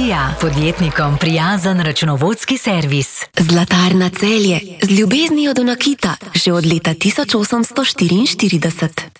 Ilija, podjetnikom prijazen računovodski servis. Zlatarna Celje, z ljubeznijo do nakita, že od leta 1844.